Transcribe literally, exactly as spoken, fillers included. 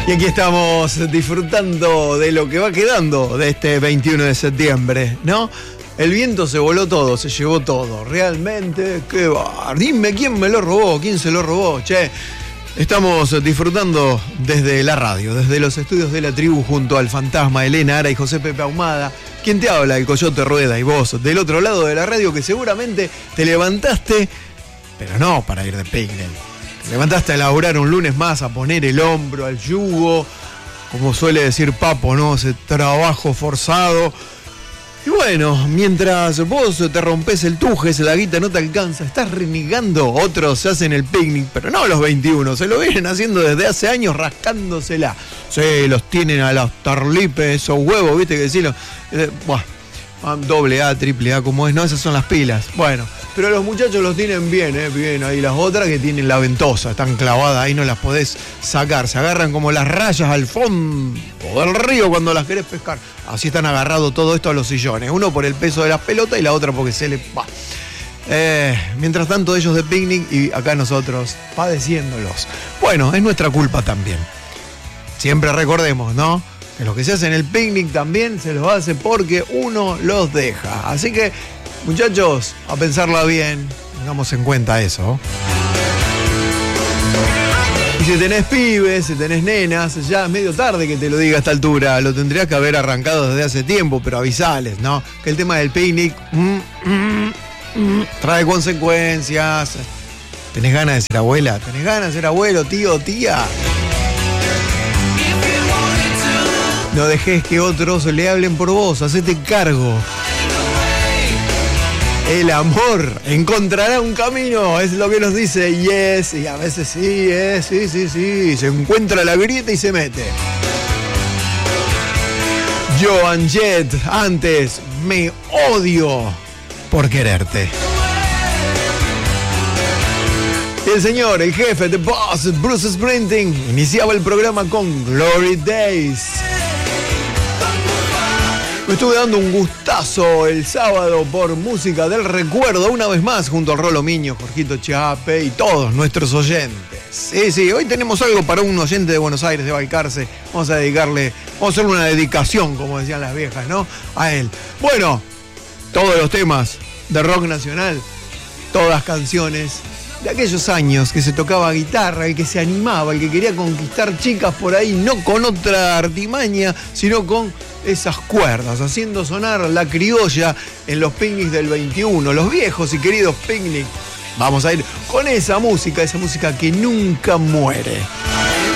Y aquí estamos disfrutando de lo que va quedando de este veintiuno de septiembre, ¿no? El viento se voló todo, se llevó todo. Realmente, qué va. Dime quién me lo robó, quién se lo robó, che. Estamos disfrutando desde la radio, desde los estudios de la tribu, junto al fantasma Elena Ara y José Pepe Ahumada. Quien te habla, el Coyote Rueda, y vos del otro lado de la radio, que seguramente te levantaste, pero no para ir de picnic. Te levantaste a laburar un lunes más, a poner el hombro al yugo, como suele decir Papo, ¿no? Ese trabajo forzado. Y bueno, mientras vos te rompes el tuje, la guita no te alcanza, estás renegando, otros se hacen el picnic, pero no los veintiuno, se lo vienen haciendo desde hace años rascándosela. Sí, los tienen a los tarlipes, esos huevos, viste que decirlo. Eh, buah, doble A, triple A, como es, no, esas son las pilas. Bueno, pero los muchachos los tienen bien, eh, bien ahí. Las otras que tienen la ventosa, están clavadas ahí, no las podés sacar. Se agarran como las rayas al fondo del río cuando las querés pescar. Así están agarrados todo esto a los sillones. Uno por el peso de las pelotas y la otra porque se le va. Eh, mientras tanto ellos de picnic y acá nosotros padeciéndolos. Bueno, es nuestra culpa también. Siempre recordemos, ¿no? Que los que se hacen el picnic también se los hace porque uno los deja. Así que, muchachos, a pensarla bien, tengamos en cuenta eso. Y si tenés pibes, si tenés nenas, ya es medio tarde que te lo diga a esta altura. Lo tendrías que haber arrancado desde hace tiempo, pero avisales, ¿no? Que el tema del picnic mm, mm, mm, trae consecuencias. ¿Tenés ganas de ser abuela? ¿Tenés ganas de ser abuelo, tío, tía? No dejes que otros le hablen por vos, hacete cargo. El amor encontrará un camino, es lo que nos dice Yes, y a veces sí, eh, sí, sí, sí, se encuentra la grieta y se mete. Joan Jett, antes, me odio por quererte. El señor, el jefe, The Boss, Bruce Springsteen, iniciaba el programa con Glory Days. Me estuve dando un gustazo el sábado por música del recuerdo, una vez más, junto al Rolo Miño, Jorgito Chape y todos nuestros oyentes. Sí, sí, hoy tenemos algo para un oyente de Buenos Aires, de Balcarce. Vamos a dedicarle, vamos a hacerle una dedicación, como decían las viejas, ¿no? A él. Bueno, todos los temas de rock nacional, todas canciones de aquellos años que se tocaba guitarra, el que se animaba, el que quería conquistar chicas por ahí, no con otra artimaña, sino con esas cuerdas, haciendo sonar la criolla en los picnics del veintiuno, los viejos y queridos picnics. Vamos a ir con esa música, esa música que nunca muere.